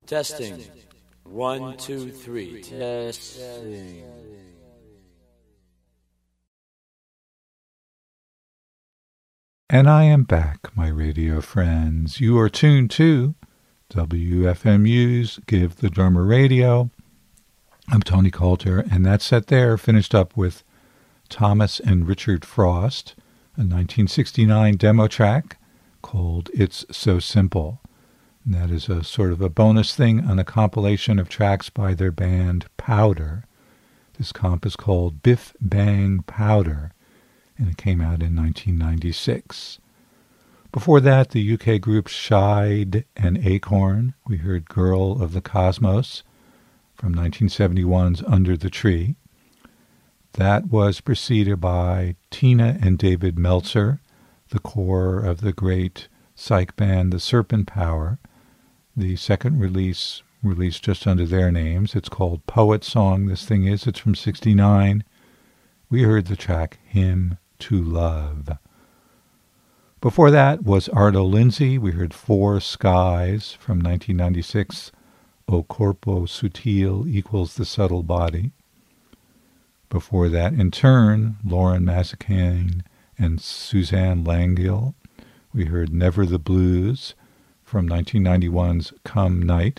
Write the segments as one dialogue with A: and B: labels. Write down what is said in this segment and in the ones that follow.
A: Testing. 1, 2, 3. Testing.
B: And I am back, my radio friends. You are tuned to WFMU's Give the Drummer Radio. I'm Tony Coulter, and that set there finished up with Thomas and Richard Frost, a 1969 demo track called It's So Simple. And that is a sort of a bonus thing on a compilation of tracks by their band Powder. This comp is called Biff Bang Powder, and it came out in 1996. Before that, the UK group Shide and Acorn. We heard Girl of the Cosmos from 1971's Under the Tree. That was preceded by Tina and David Meltzer, the core of the great psych band The Serpent Power. The second release, released just under their names. It's called Poet Song. It's from 1969. We heard the track Hymn to Love. Before that was Arto Lindsay. We heard Four Skies from 1996. O Corpo Sutil equals the subtle body. Before that, in turn, Lauren Mazzacane and Suzanne Langille. We heard Never the Blues from 1991's Come Night.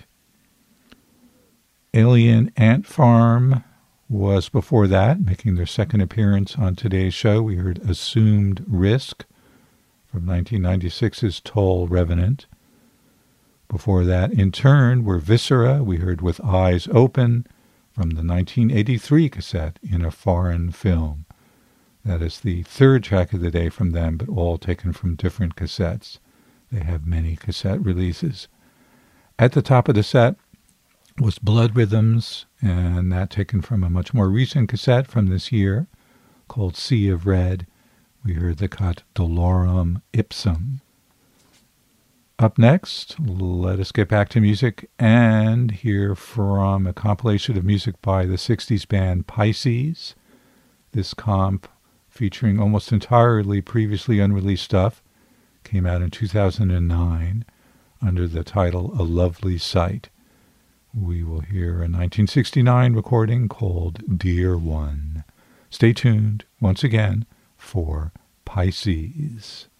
B: Alien Ant Farm was before that, making their second appearance on today's show. We heard Assumed Risk from 1996's Toll Revenant. Before that, in turn, were Viscera. We heard With Eyes Open from the 1983 cassette In a Foreign Film. That is the third track of the day from them, but all taken from different cassettes. They have many cassette releases. At the top of the set was Blood Rhythms, and that taken from a much more recent cassette from this year called Sea of Red. We heard the cut Dolorum Ipsum. Up next, let us get back to music and hear from a compilation of music by the 60s band Pisces. This comp, featuring almost entirely previously unreleased stuff, came out in 2009 under the title A Lovely Sight. We will hear a 1969 recording called Dear One. Stay tuned once again for Pisces.